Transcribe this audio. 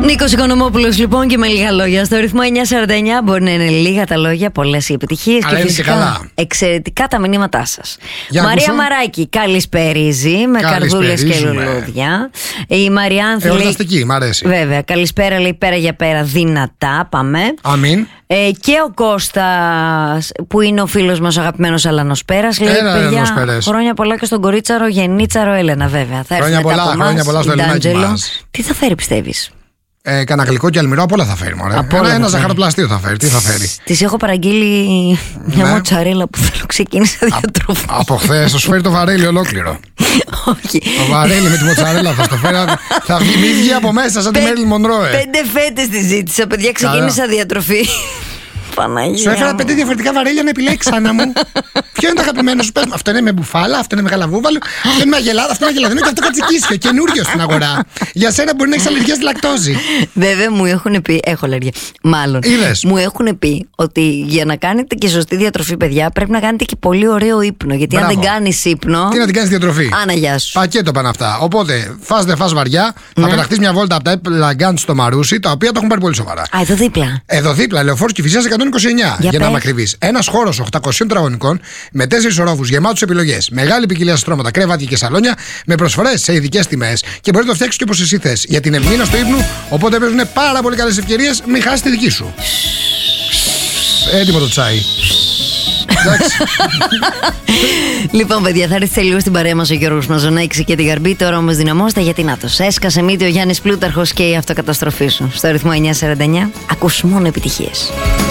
Νίκος Οικονομόπουλος λοιπόν, και με λίγα λόγια. Στο ρυθμό 949 μπορεί να είναι λίγα τα λόγια, πολλές οι επιτυχίες και φυσικά εξαιρετικά τα μηνύματά σας. Μαρία Μαράκη, καλησπέριζει με καρδούλες και λουλούδια. Η Μαριάνθη εορταστική, μ' αρέσει. Βέβαια, καλησπέρα, λέει, πέρα για πέρα, δυνατά, πάμε. Αμήν. Και ο Κώστας, που είναι ο φίλος μας, ο αγαπημένος Αλανός Πέρας, λέει: παιδιά, χρόνια πολλά και στον κορίτσαρο Γενίτσαρο Έλενα, βέβαια. Θα χρόνια πολλά στο Ελληνάκι μας. Τι θα φέρει, πιστεύεις? Κανένα γλυκό και αλμυρό, απ' όλα θα φέρει. Ένα ζαχαροπλαστείο θα φέρει. Τι θα φέρει? Της έχω παραγγείλει μια μοτσαρέλα που θέλω, ξεκίνησα διατροφή. Από χθες θα σου φέρει το βαρέλι ολόκληρο. Όχι. Το βαρέλι με τη μοτσαρέλα θα στο φέρει. Θα βγει μύδια από μέσα, σαν τη Μέριλιν Μονρόε. 5 φέτες τη ζήτησα, παιδιά, ξεκίνησα διατροφή. Παναγία. Σου έφερα 5 διαφορετικά βαρέλια να επιλέξει, Άννα μου. Ποιο είναι το αγαπημένο σου? Πες μου. Αυτό είναι με μπουφάλα, αυτό είναι με γαλαβούβαλο, αυτό είναι με αγελάδα, αυτό είναι με αγελάδα. Αυτό κατσικίσιο, καινούριο στην αγορά. Για σένα μπορεί να έχει αλλεργία στη λακτόζη. Βέβαια μου έχουν πει, έχω αλλεργία. Μάλλον. Είδες. Μου έχουν πει ότι για να κάνετε και σωστή διατροφή, παιδιά, πρέπει να κάνετε και πολύ ωραίο ύπνο. Γιατί αν δεν κάνει ύπνο. Τι να την κάνει διατροφή? Άνα, γεια σου. Πακέτο πάνε αυτά. Οπότε φας δεν φας βαριά, θα πεταχτεί μια βόλτα από τα Έπλαγκάντ στο Μαρούσι, τα οποία το έχουν πάρει πολύ σοβαρά. Α, εδώ δίπλα. Εδώ δίπλα, Λεωφόρος Κηφισίας 129. Για να είμαι ακριβής. Ένας χώρος 800 τετραγωνικών με 4 ορόφους γεμάτους επιλογές. Μεγάλη ποικιλία στρώματα, κρεβάτια και σαλόνια με προσφορές σε ειδικές τιμές. Και μπορεί να το φτιάξεις και όπως εσύ θες. Για την ευμήνα στο ύπνο, οπότε παίζουν πάρα πολύ καλές ευκαιρίες. Μην χάσεις τη δική σου. Έτοιμο το τσάι. Εντάξει. Λοιπόν, παιδιά, θα έρθει λίγο στην παρέα μας ο Γιώργος Μαζονάκης και τη Γαρμπή. Τώρα όμως δυναμώστε, γιατί να το έσκασε μύτη ο Γιάννης Πλούταρχος και η αυτοκαταστροφή σου. Στο ρυθμό 949 ακούς μόνο επιτυχίες.